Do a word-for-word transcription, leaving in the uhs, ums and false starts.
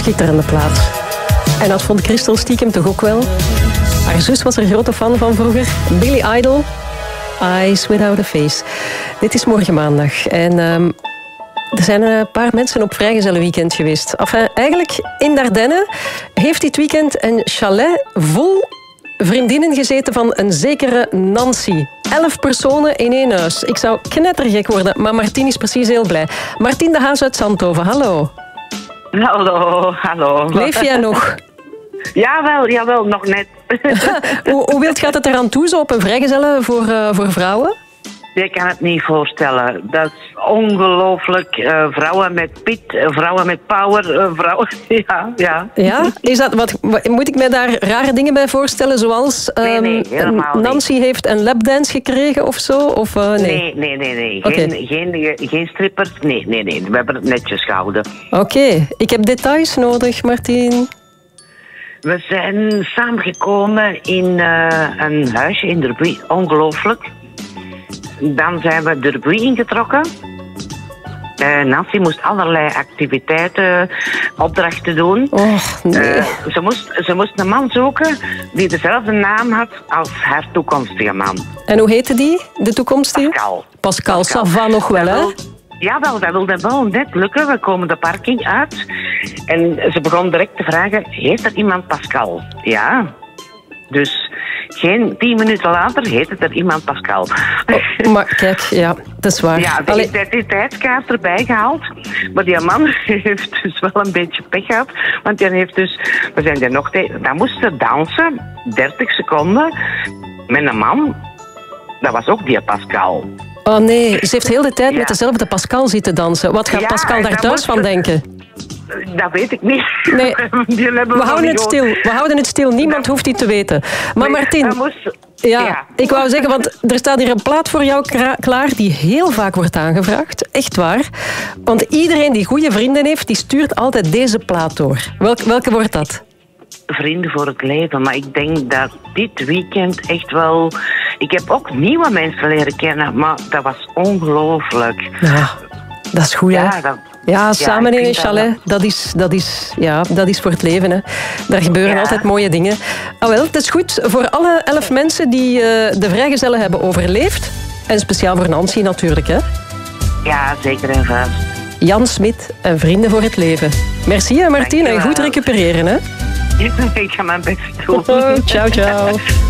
Schitterende plaat. En dat vond Christel stiekem toch ook wel. Haar zus was er grote fan van vroeger. Billy Idol. Eyes Without a Face. Dit is morgen maandag. En um, er zijn een paar mensen op vrijgezellenweekend geweest. Enfin, eigenlijk in Dardenne heeft dit weekend een chalet vol vriendinnen gezeten van een zekere Nancy. Elf personen in één huis. Ik zou knettergek worden, maar Martien is precies heel blij. Martien de Haas uit Zandhoven, hallo. Hallo, hallo. Leef jij nog? Jawel, jawel, nog net. hoe, hoe wild gaat het eraan toe, zo op een vrijgezellen voor, uh, voor vrouwen? Je kan het niet voorstellen. Dat is ongelooflijk. Uh, vrouwen met pit, uh, vrouwen met power, uh, vrouwen... Ja, ja. Ja? Is dat, wat, moet ik mij daar rare dingen bij voorstellen, zoals... Um, nee, nee, helemaal Nancy niet. heeft een lapdance gekregen of zo? Of, uh, nee? nee, nee, nee. nee. Okay. Geen, geen, geen strippers. Nee, nee, nee. We hebben het netjes gehouden. Oké. Okay. Ik heb details nodig, Martien. We zijn samengekomen in uh, een huisje in Derby. Ongelooflijk. Dan zijn we Derby ingetrokken. Uh, Nancy moest allerlei activiteiten, opdrachten doen. Oh, nee. uh, ze, moest, ze moest een man zoeken die dezelfde naam had als haar toekomstige man. En hoe heette die, de toekomstige? Pascal. Pascal, Pascal. Ça va nog wel, hè? Jawel, dat wilde wel net lukken. We komen de parking uit. En ze begon direct te vragen, heeft er iemand Pascal? Ja. Dus geen tien minuten later heet het er iemand Pascal. Oh, maar kijk, ja, dat is waar. Ja, de identiteitskaart erbij gehaald. Maar die man heeft dus wel een beetje pech gehad. Want die heeft dus... We zijn er nog tegen... Dan moest ze dansen, dertig seconden, met een man. Dat was ook die Pascal. Oh nee, ze heeft heel de tijd ja. met dezelfde Pascal zitten dansen. Wat gaat ja, Pascal daar thuis van denken? Dat weet ik niet. Nee. Die we, we, houden het stil. we houden het stil. Niemand hoeft dit te weten. Maar nee, Martien, moest... ja, ja. ik wou zeggen, want er staat hier een plaat voor jou klaar die heel vaak wordt aangevraagd. Echt waar. Want iedereen die goede vrienden heeft, die stuurt altijd deze plaat door. Welke, welke wordt dat? Vrienden voor het leven. Maar ik denk dat dit weekend echt wel... Ik heb ook nieuwe mensen leren kennen, maar dat was ongelooflijk. Ja, dat is goed, hè? Ja, dat... Ja, samen ja, in een chalet, dat is, dat, is, ja, dat is voor het leven. Hè. Daar gebeuren ja. altijd mooie dingen. Ah, wel, het is goed voor alle elf mensen die uh, de vrijgezellen hebben overleefd. En speciaal voor Nancy natuurlijk. Hè. Ja, zeker en vast. Jan Smit en Vrienden voor het Leven. Merci, hè, Martien, en goed recupereren. Hè. Ik ga mijn best doen. Oh, ciao, ciao.